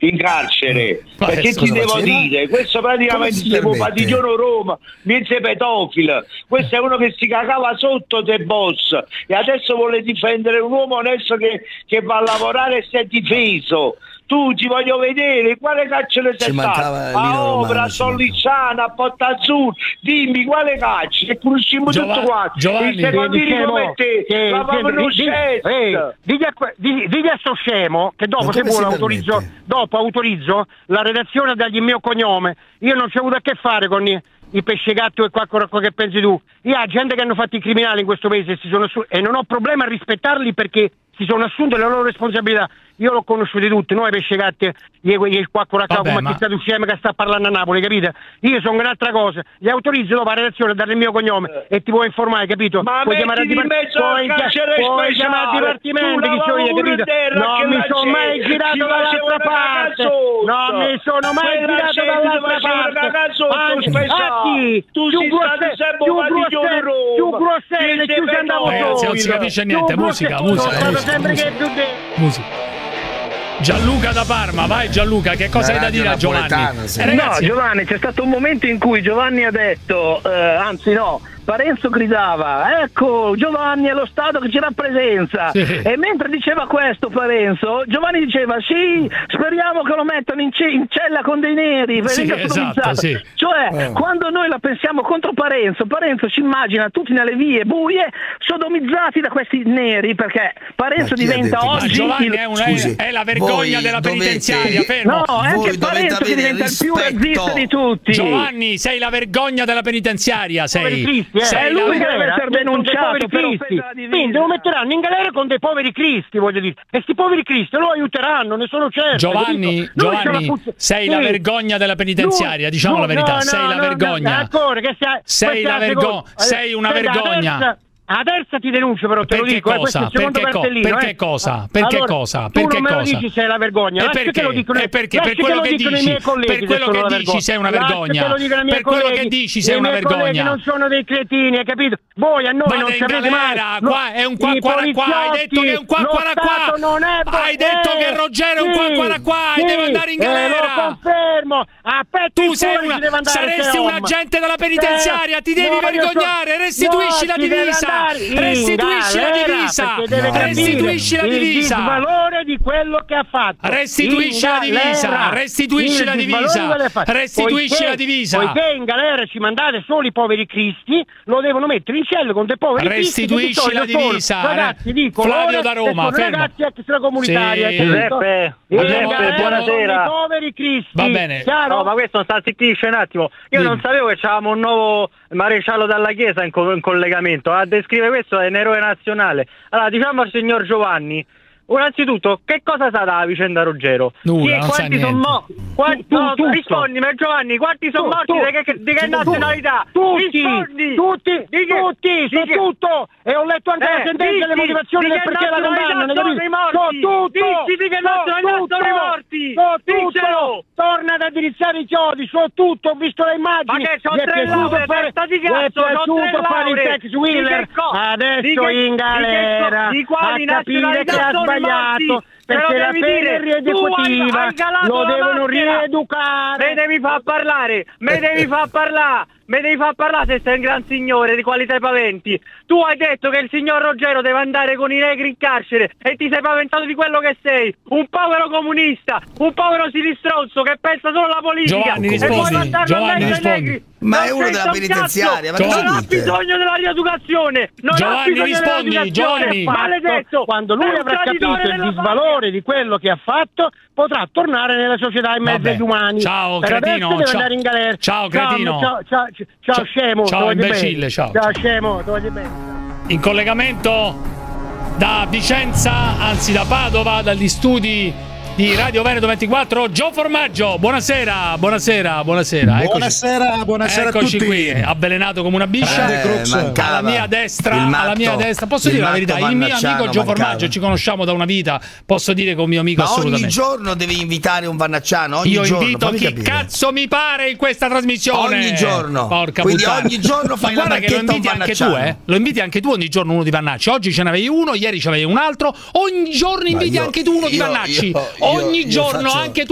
in carcere. Ma Perché ti cosa devo faceva? dire? Questo praticamente si siamo permette? Patiglione Roma, mezzo pedofilo. Questo è uno che si cagava sotto del boss e adesso vuole difendere un uomo onesto che va a lavorare e si è difeso. Tu ti voglio vedere, quale caccia ne sei mancava stato? Lino A Romano, Opera, a ci Sollicciana, a Porta Azzurra, dimmi quale caccia, che conosciamo tutto quanto. Giovanni, il secondino come te, la conoscenza. Digli a sto scemo che dopo Ma se come vuole si autorizzo la redazione a dargli il mio cognome. Io non c'ho avuto a che fare con i pescegatto e qualcosa che pensi tu. Io ho gente che hanno fatto i criminali in questo paese e non ho problema a rispettarli perché si sono assunte le loro responsabilità. Io l'ho conosciuti tutti, noi pescegatti e quattro come chi sta insieme che sta parlando a Napoli, capite? Io sono un'altra cosa, gli autorizzo dopo la redazione a dare il mio cognome e ti puoi informare, capito? Ma puoi chiamare al dipartimento, puoi chiamare al dipartimento chi sono io, capito? Non mi sono mai girato dall'altra parte, non mi sono mai girato dall'altra parte. Tu sei stato sempre Patiglione Roma. Più grosselli, più ci andavo solo. Ragazzi, non si capisce niente, musica. Sono stato sempre che più musica. Gianluca da Parma, vai Gianluca, che cosa hai da dire a Giovanni? No, Giovanni, c'è stato un momento in cui Giovanni ha detto, Parenzo gridava, ecco Giovanni è lo Stato che ci rappresenta, e mentre diceva questo Parenzo, Giovanni diceva sì, speriamo che lo mettano in cella con dei neri, cioè quando noi la pensiamo contro Parenzo si immagina tutti nelle vie buie sodomizzati da questi neri, perché Parenzo diventa oggi Giovanni è la vergogna della penitenziaria, fermo. No, è che Parenzo che diventa il più razzista di tutti. Giovanni, sei la vergogna della penitenziaria, sei. È lui che deve essere denunciato per offesa di quindi lo metteranno in galera con dei poveri cristi, voglio dire, e sti poveri cristi lo aiuteranno, ne sono certo. Giovanni, sei la vergogna della penitenziaria, diciamo la verità, sei la vergogna. Sei una vergogna. A terza ti denuncio, però te lo dico, questo è il secondo cartellino. Perché cosa? Perché allora, cosa? Tu perché non me lo cosa? dici sei la vergogna. Perché? Per quello che dici sei una vergogna. Per quello che dici sei una vergogna. Non sono dei cretini, hai capito? Voi a noi non sapete mai. Qua è un qua. Hai detto che è un qua. Hai detto che Ruggero è un qua e deve andare in galera. Lo confermo. Tu saresti un agente della penitenziaria, ti devi vergognare, restituisci la divisa. Restituisci la divisa. Restituisci la divisa. Il valore di quello che ha fatto. Restituisci la divisa. Restituisci la divisa. Restituisci la divisa. Poiché in galera ci mandate solo i poveri cristi, lo devono mettere in cella con dei poveri cristi. Restituisci la divisa. Ragazzi, dico Flavio da Roma, ragazzi extracomunitari. Giuseppe, buonasera. I poveri cristi. Va bene. No, ma questo sta zittisce un attimo. Io non sapevo che c'avevamo un nuovo maresciallo dalla Chiesa in collegamento. A descrivere questo è un eroe nazionale. Allora, diciamo al signor Giovanni, innanzitutto, che cosa sa dalla vicenda Ruggero? Quanti sono morti? Rispondimi Giovanni, quanti sono morti? Di che nazionalità? Tutti, soprattutto. E ho letto anche la sentenza e le motivazioni del perché la condannano. Dici di che nazionalità sono i morti? Dicelo! Torna ad indirizzare i chiodi, so tutto, ho visto le immagini. Ma che c'ho 3 lauree, testa di cazzo, c'ho 3 fare il lauree. Tex Wheeler, adesso in galera, di quali a capire che ha sbagliato, perché la pena è rieducativa, lo devono rieducare. Me devi far parlare se sei un gran signore, di quali sei paventi. Tu hai detto che il signor Ruggero deve andare con i negri in carcere e ti sei paventato di quello che sei, un povero comunista, un povero sinistronzo che pensa solo alla politica. Giovanni, rispondi. Ma è uno della penitenziaria, ma non ha bisogno della rieducazione. Giovanni, maledetto. Quando lui avrà capito il disvalore di quello che ha fatto, potrà tornare nella società in mezzo agli umani. Ciao per cretino, deve andare in galera. Ciao cretino. Ciao scemo. Ciao imbecille, ciao. Ciao scemo, voglio bene. In collegamento da Vicenza, anzi da Padova, dagli studi di Radio Veneto 24, Gio Formaggio. Buonasera. Buonasera a Eccoci tutti. qui, avvelenato come una biscia. Alla mia destra, posso dire la verità, il mio amico Gio Formaggio, ci conosciamo da una vita, posso dire che è un mio amico assolutamente. Ogni giorno devi invitare un Vannacciano, Io invito chi cazzo mi pare in questa trasmissione. Ogni giorno. Porca Quindi puttana. ogni giorno fai la che lo bacchetta a un inviti anche tu, Vannacciano. Lo inviti anche tu ogni giorno uno di Vannacci. Oggi ce n'avevi uno, ieri ce n'avevi un altro. Ogni giorno inviti anche tu uno di Vannacci. Ogni giorno anche tu